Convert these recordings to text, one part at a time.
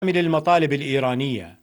المطالب الإيرانية.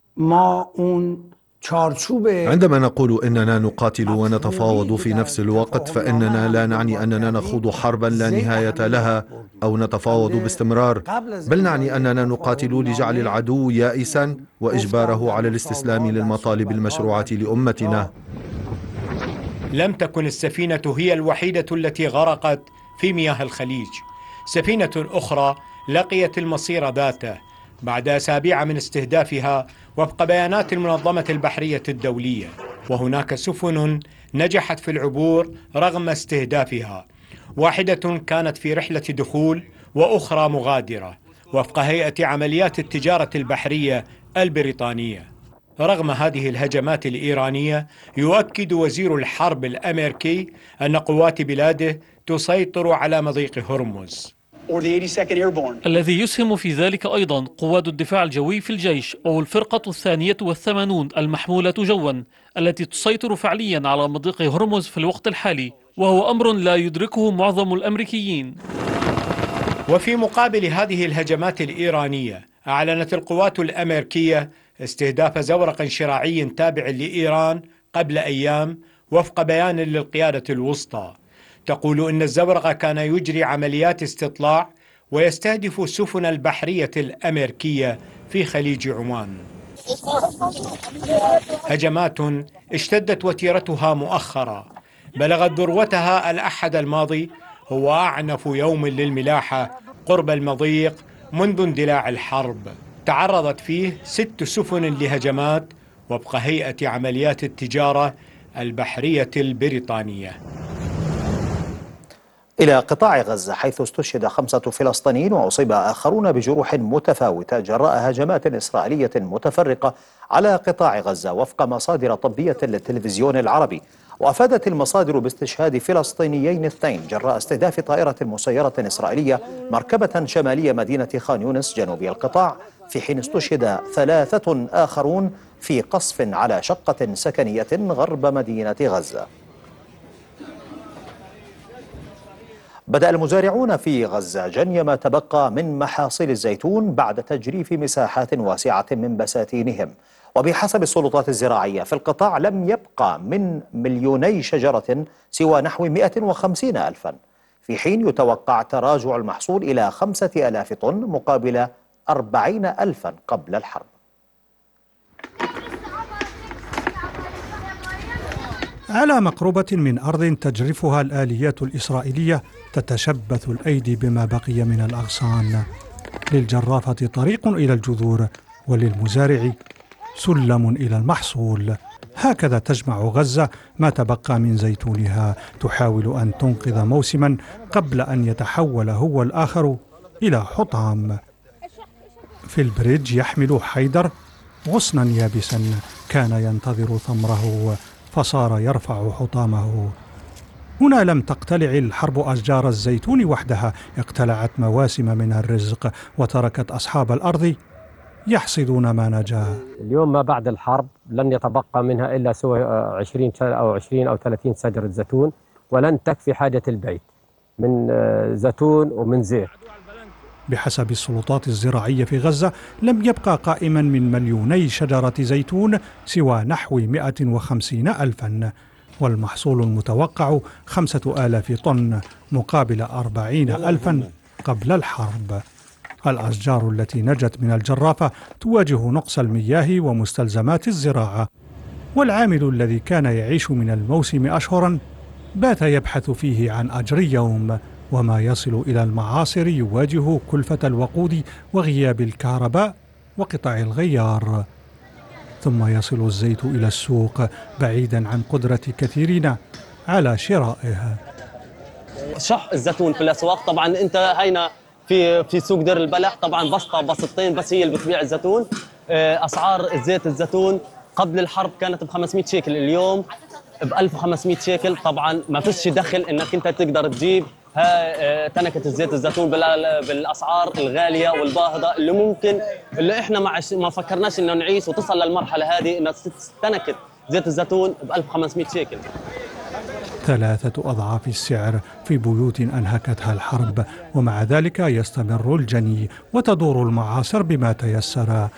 عندما نقول إننا نقاتل ونتفاوض في نفس الوقت فإننا لا نعني أننا نخوض حربا لا نهاية لها أو نتفاوض باستمرار، بل نعني أننا نقاتل لجعل العدو يائسا وإجباره على الاستسلام للمطالب المشروعة لأمتنا. لم تكن السفينة هي الوحيدة التي غرقت في مياه الخليج. سفينة أخرى لقيت المصير ذاته بعد أسابيع من استهدافها وفق بيانات المنظمة البحرية الدولية، وهناك سفن نجحت في العبور رغم استهدافها. واحدة كانت في رحلة دخول وأخرى مغادرة وفق هيئة عمليات التجارة البحرية البريطانية. رغم هذه الهجمات الإيرانية، يؤكد وزير الحرب الأمريكي أن قوات بلاده تسيطر على مضيق هرمز. الذي يسهم في ذلك أيضا قوات الدفاع الجوي في الجيش أو الفرقة 82 المحمولة جوا التي تسيطر فعليا على مضيق هرمز في الوقت الحالي، وهو أمر لا يدركه معظم الأمريكيين. وفي مقابل هذه الهجمات الإيرانية، أعلنت القوات الأمريكية استهداف زورق شراعي تابع لإيران قبل أيام وفق بيان للقيادة الوسطى. تقول إن الزورق كان يجري عمليات استطلاع ويستهدف السفن البحرية الأمريكية في خليج عمان. هجمات اشتدت وتيرتها مؤخرا، بلغت ذروتها الأحد الماضي، هو أعنف يوم للملاحة قرب المضيق منذ اندلاع الحرب. تعرضت فيه 6 سفن لهجمات وفق هيئة عمليات التجارة البحرية البريطانية. إلى قطاع غزة، حيث استشهد 5 فلسطينيين وأصيب آخرون بجروح متفاوتة جراء هجمات إسرائيلية متفرقة على قطاع غزة وفق مصادر طبية للتلفزيون العربي. وأفادت المصادر باستشهاد فلسطينيين 2 جراء استهداف طائرة مسيرة إسرائيلية مركبة شمالية مدينة خان يونس جنوبي القطاع، في حين استشهد 3 آخرون في قصف على شقة سكنية غرب مدينة غزة. بدأ المزارعون في غزة جني ما تبقى من محاصيل الزيتون بعد تجريف مساحات واسعة من بساتينهم. وبحسب السلطات الزراعية في القطاع لم يبقى من 2,000,000 شجرة سوى نحو 150,000، في حين يتوقع تراجع المحصول إلى 5,000 طن مقابل 40,000 قبل الحرب. على مقربة من أرض تجرفها الآليات الإسرائيلية تتشبث الأيدي بما بقي من الأغصان. للجرافة طريق إلى الجذور، وللمزارع سلم إلى المحصول. هكذا تجمع غزة ما تبقى من زيتونها، تحاول أن تنقذ موسما قبل أن يتحول هو الآخر إلى حطام. في البريدج يحمل حيدر غصنا يابسا كان ينتظر ثمره فصار يرفع حطامه. هنا لم تقتلع الحرب أشجار الزيتون وحدها، اقتلعت مواسم من الرزق وتركت أصحاب الأرض يحصدون ما نجا. اليوم ما بعد الحرب لن يتبقى منها إلا سوى 20 أو 30 شجرة زيتون، ولن تكفي حاجة البيت من زيتون ومن زيت. بحسب السلطات الزراعية في غزة لم يبقى قائما من 2,000,000 شجرة زيتون سوى نحو 150,000، والمحصول المتوقع 5,000 طن مقابل 40,000 قبل الحرب. الأشجار التي نجت من الجرافة تواجه نقص المياه ومستلزمات الزراعة، والعامل الذي كان يعيش من الموسم أشهرا بات يبحث فيه عن أجر يوم، وما يصل إلى المعاصر يواجه كلفة الوقود وغياب الكهرباء وقطع الغيار. ثم يصل الزيت إلى السوق بعيدا عن قدرة كثيرين على شرائه. شح الزيتون في الأسواق، طبعا أنت هينا في سوق دير البلح طبعا بسطة بسطتين بس هي اللي بتبيع الزيتون. أسعار زيت الزيتون قبل الحرب كانت ب500 شيكل، اليوم ب1500 شيكل. طبعا ما فيش دخل انك انت تقدر تجيب تنكة الزيت الزيتون بالاسعار الغاليه والباهظه اللي احنا ما فكرناش انه نعيش وتصل للمرحله هذه ان تنكة زيت الزيتون ب1500 شيكل. 3 أضعاف السعر في بيوت أنهكتها الحرب. ومع ذلك يستمر الجني وتدور المعاصر بما تيسر.